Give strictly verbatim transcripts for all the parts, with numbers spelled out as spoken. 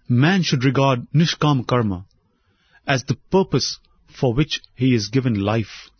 man should regard Nishkama Karma as the purpose for which he is given life.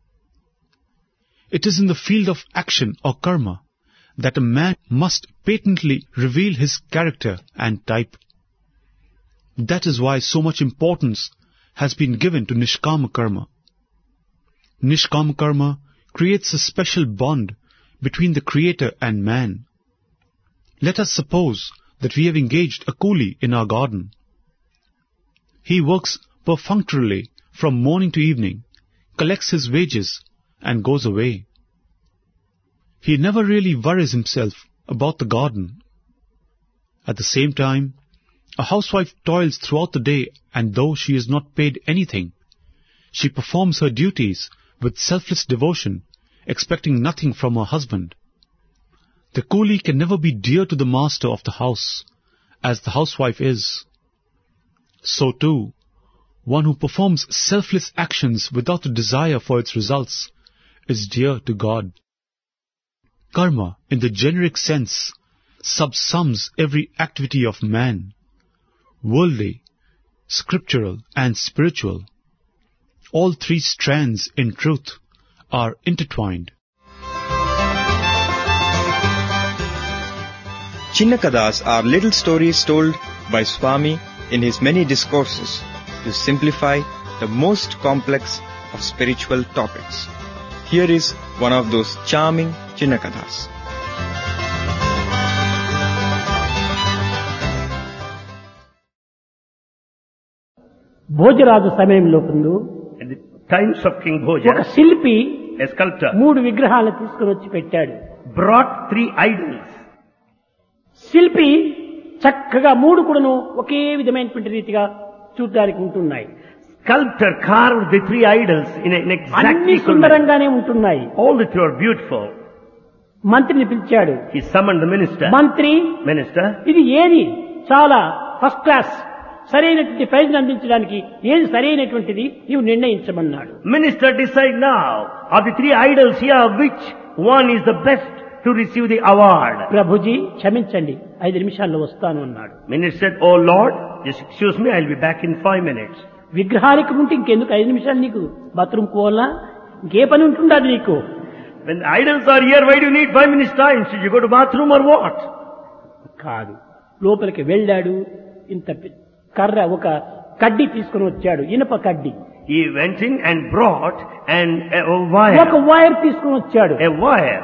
It is in the field of action or karma that a man must patently reveal his character and type. That is why so much importance has been given to Nishkama Karma. Nishkama Karma creates a special bond between the Creator and man. Let us suppose that we have engaged a coolie in our garden. He works perfunctorily from morning to evening, collects his wages, and goes away. He never really worries himself about the garden. At the same time, a housewife toils throughout the day, and though she is not paid anything, she performs her duties with selfless devotion, expecting nothing from her husband. The coolie can never be dear to the master of the house, as the housewife is. So too, one who performs selfless actions without a desire for its results is dear to God. Karma, in the generic sense, subsums every activity of man, worldly, scriptural, and spiritual. All three strands, in truth, are intertwined. Chinnakathas are little stories told by Swami in his many discourses to simplify the most complex of spiritual topics. Here is one of those charming Chinnakathas. Bhojaraju సమయంలో ముందు At the times of King ఒక Bhoja, శిల్పి a sculptor మూడు విగ్రహాలను తీసుకుని వచ్చి పెట్టాడు. brought three idols. శిల్పి చక్కగా మూడు కూడాను ఒకే విధమైనటువంటి రీతిగా చూడడానికి ఉంటున్నాయి. Sculptor carved the three idols in an exact అన్ని equal manner. సుందరంగానే ఉంటున్నాయి. All the three are beautiful. మంత్రిని పిలిచాడు. He summoned the minister. మంత్రి, Minister, ఇది ఏది చాలా ఫస్ట్ క్లాస్ సరైనటువంటి ప్రైజ్ అందించడానికి ఏది సరైనటువంటిది నీవు నిర్ణయించమన్నాడు. Minister, decide now of the three idols here which one is the best to receive the award. Prabhuji క్షమించండి, ఐదు నిమిషాల్లో వస్తాను అన్నాడు. Minister said, "Oh Lord, just excuse me, I'll be back in five minutes." విగ్రహానికి ఉంటే ఇంకెందుకు ఐదు నిమిషాలు నీకు బాత్రూమ్ పోవాలా? ఇంకే పని ఉంటుండదు నీకు? When the idols are here, why do you need five minutes time? Should you go to bathroom or what? కాదు. లోపలికి వెళ్ళాడు. ఇంత పె- కర్ర ఒక కడ్డీ తీసుకుని వచ్చాడు, ఇనుప కడ్డీ. He went in and brought an, a, a wire. ఒక వైర్ తీసుకుని వచ్చాడు. A wire.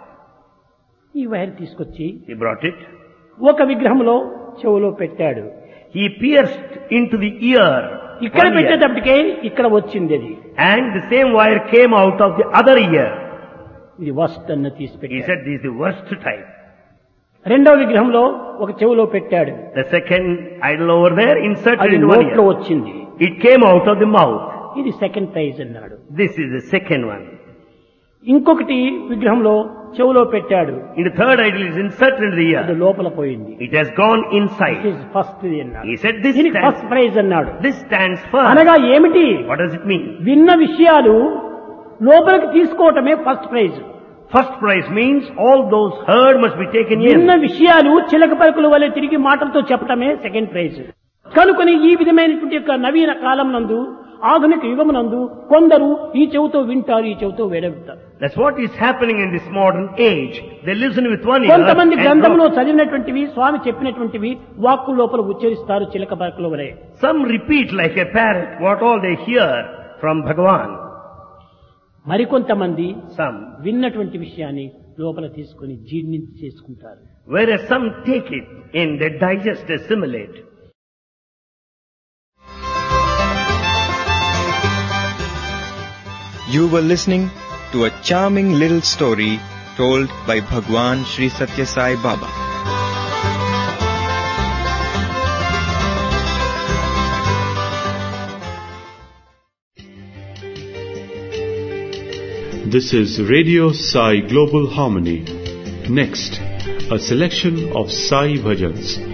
ఈ వైర్ తీసుకొచ్చి He brought it. ఒక విగ్రహంలో చెవులో పెట్టాడు. He pierced into the ear. ఇక్కడ one ear. పెట్టేటప్పటికే ఇక్కడ వచ్చింది అది. And the same wire came out of the other ear. ఇది వస్ట్ అన్న తీసి He పెట్టాడు. said this is the worst type. రెండో విగ్రహంలో ఒక చెవులో పెట్టాడు. The second idol over there inserted అది in one నోట్లో ear. వచ్చింది. It came out of the mouth. ఇది సెకండ్ ప్రైజ్ అన్నాడు. This is the second one. ఇంకొకటి విగ్రహంలో చెవులో పెట్టాడు. In the third idol is inserted in the అది ear. లోపల పోయింది. It has gone inside. First అన్నాడు. He said this దీనికి ఫస్ట్ stands, ప్రైజ్ అన్నాడు. this stands first. అనగా ఏమిటి? What does it mean? విన్న విషయాలు లోపలికి తీసుకోవటమే first prize. First prize means all those heard must be taken విన్న in. విషయాలు చిలక పలుకుల వలె తిరిగి మాటలతో చెప్పటమే సెకండ్ ప్రైజ్. కనుకొని ఈ విధమైనటువంటి యొక్క నవీన కాలం నందు, ఆధునిక యుగమునందు కొందరు ఈ చెవుతో వింటారు, ఈ చెవుతో వేడవింటారు. That's what is happening in this modern age. They listen with one ear కొంతమంది and గ్రంథంలో drop. చదివినటువంటివి, స్వామి చెప్పినటువంటివి వాక్కు లోపల ఉచ్చరిస్తారు చిలక పలుకుల వలె. Some repeat like a parrot what all they hear from Bhagavan. మరికొంతమంది Some. విన్నటువంటి విషయాన్ని లోపల తీసుకొని జీర్ణించి చేసుకుంటారు. Whereas some take it in, they digest, assimilate. You were listening to a charming little story told by Bhagwan Sri Satya Sai Baba. This is Radio Sai Global Harmony. Next, a selection of Sai Bhajans